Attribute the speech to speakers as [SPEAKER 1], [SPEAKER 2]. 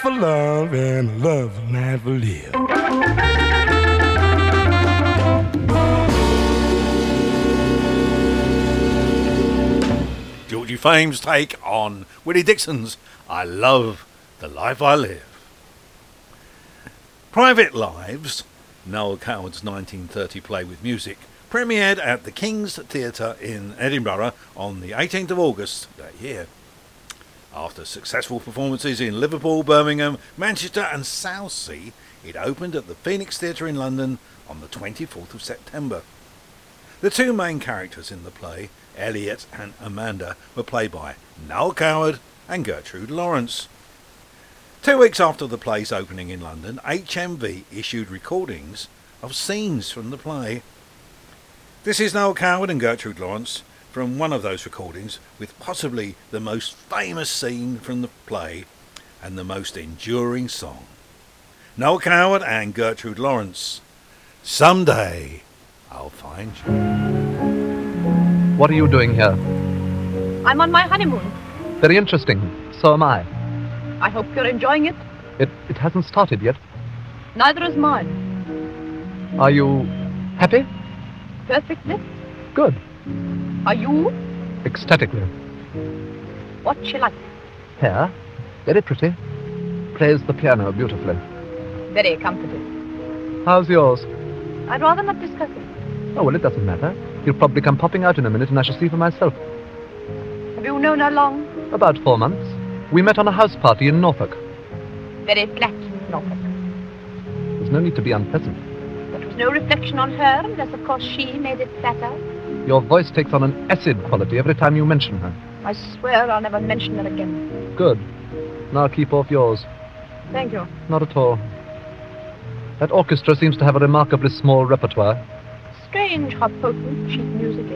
[SPEAKER 1] for love and a love will never live.
[SPEAKER 2] Georgie Fame's take on Willie Dixon's I Love the Life I Live. Private Lives, Noel Coward's 1930 play with music, premiered at the King's Theatre in Edinburgh on the 18th of August that year. After successful performances in Liverpool, Birmingham, Manchester and Southsea, it opened at the Phoenix Theatre in London on the 24th of September. The two main characters in the play, Elliot and Amanda, were played by Noel Coward and Gertrude Lawrence. 2 weeks after the play's opening in London, HMV issued recordings of scenes from the play. This is Noel Coward and Gertrude Lawrence from one of those recordings, with possibly the most famous scene from the play and the most enduring song. Noel Coward and Gertrude Lawrence, Someday I'll Find You.
[SPEAKER 3] What are you doing here?
[SPEAKER 4] I'm on my honeymoon.
[SPEAKER 3] Very interesting. So am I.
[SPEAKER 4] I hope you're enjoying it.
[SPEAKER 3] It hasn't started yet.
[SPEAKER 4] Neither is mine.
[SPEAKER 3] Are you happy?
[SPEAKER 4] Perfectly.
[SPEAKER 3] Good.
[SPEAKER 4] Are you?
[SPEAKER 3] Ecstatically.
[SPEAKER 4] What's she like?
[SPEAKER 3] Hair? Very pretty. Plays the piano beautifully.
[SPEAKER 4] Very comforting.
[SPEAKER 3] How's yours?
[SPEAKER 4] I'd rather not discuss it.
[SPEAKER 3] Oh, well, it doesn't matter. He'll probably come popping out in a minute and I shall see for myself.
[SPEAKER 4] Have you known her long?
[SPEAKER 3] About 4 months. We met on a house party in Norfolk.
[SPEAKER 4] Very flat, Norfolk.
[SPEAKER 3] There's no need to be unpleasant.
[SPEAKER 4] There was no reflection on her, unless of course she made it flatter.
[SPEAKER 3] Your voice takes on an acid quality every time you mention her.
[SPEAKER 4] I swear I'll never mention her again.
[SPEAKER 3] Good. Now keep off yours.
[SPEAKER 4] Thank you.
[SPEAKER 3] Not at all. That orchestra seems to have a remarkably small repertoire.
[SPEAKER 4] Strange how potent cheap music is.